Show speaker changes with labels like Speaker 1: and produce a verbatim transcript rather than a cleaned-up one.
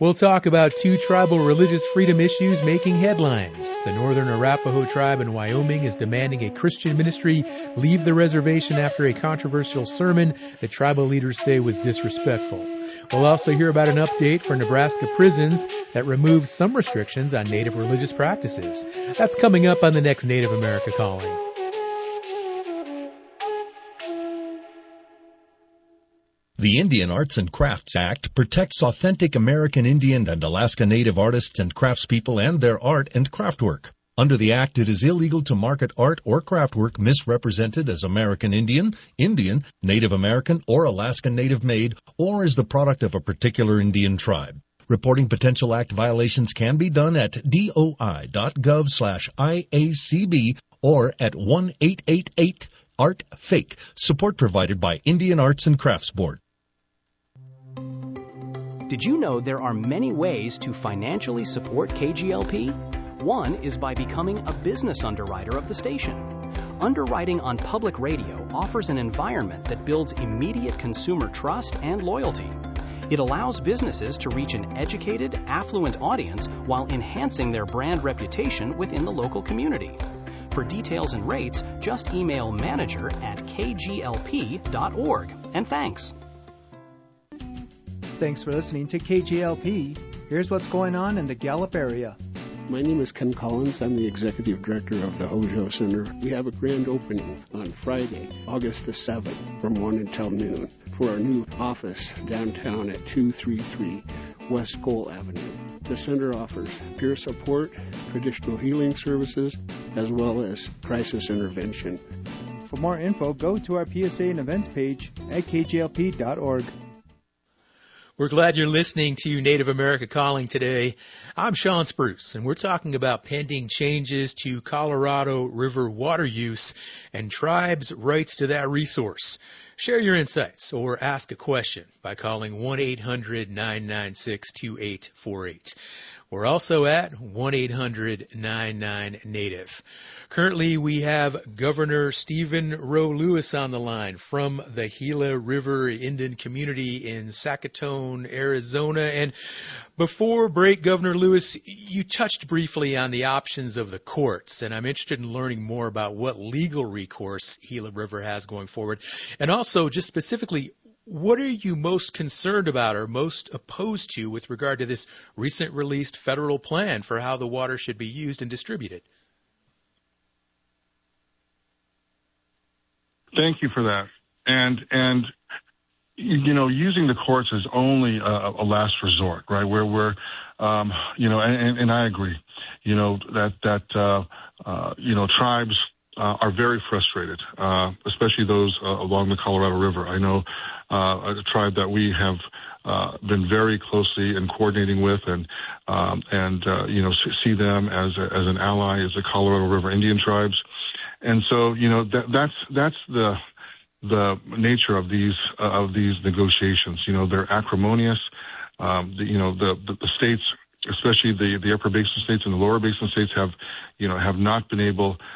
Speaker 1: We'll talk about two tribal religious freedom issues making headlines. The Northern Arapaho tribe in Wyoming is demanding a Christian ministry leave the reservation after a controversial sermon that tribal leaders say was disrespectful. We'll also hear about an update for Nebraska prisons that removed some restrictions on Native religious practices. That's coming up on the next Native America Calling.
Speaker 2: The Indian Arts and Crafts Act protects authentic American Indian and Alaska Native artists and craftspeople and their art and craftwork. Under the Act, it is illegal to market art or craftwork misrepresented as American Indian, Indian, Native American, or Alaska Native made, or as the product of a particular Indian tribe. Reporting potential Act violations can be done at doi.gov slash IACB or at one eight eight eight art fake. Support provided by Indian Arts and Crafts Board.
Speaker 3: Did you know there are many ways to financially support K G L P? One is by becoming a business underwriter of the station. Underwriting on public radio offers an environment that builds immediate consumer trust and loyalty. It allows businesses to reach an educated, affluent audience while enhancing their brand reputation within the local community. For details and rates, just email manager at k g l p dot org. And thanks.
Speaker 4: Thanks for listening to K G L P. Here's what's going on in the Gallup area.
Speaker 5: My name is Ken Collins. I'm the Executive Director of the Hojo Center. We have a grand opening on Friday, August the seventh, from one until noon for our new office downtown at two thirty-three West Cole Avenue. The center offers peer support, traditional healing services, as well as crisis intervention.
Speaker 4: For more info, go to our P S A and events page at k g l p dot org.
Speaker 1: We're glad you're listening to Native America Calling today. I'm Sean Spruce, and we're talking about pending changes to Colorado River water use and tribes' rights to that resource. Share your insights or ask a question by calling one eight hundred nine nine six two eight four eight. We're also at one eight hundred nine nine native. Currently, we have Governor Stephen Rowe Lewis on the line from the Gila River Indian community in Sackatoon, Arizona. And before break, Governor Lewis, you touched briefly on the options of the courts, and I'm interested in learning more about what legal recourse Gila River has going forward. And also, just specifically, what are you most concerned about or most opposed to with regard to this recent released federal plan for how the water should be used and distributed?
Speaker 6: Thank you for that. And, and you know, using the courts is only a, a last resort, right, where we're, um, you know, and, and I agree, you know, that, that uh, uh, you know, tribes uh, are very frustrated, uh, especially those uh, along the Colorado River. I know uh, a tribe that we have uh, been very closely and coordinating with and, um, and uh, you know, see them as, a, as an ally, as the Colorado River Indian tribes. And so, you know, that, that's that's the the nature of these uh, of these negotiations. You know, they're acrimonious. Um, the, you know, the, the the states, especially the the upper basin states and the lower basin states, have, you know, have not been able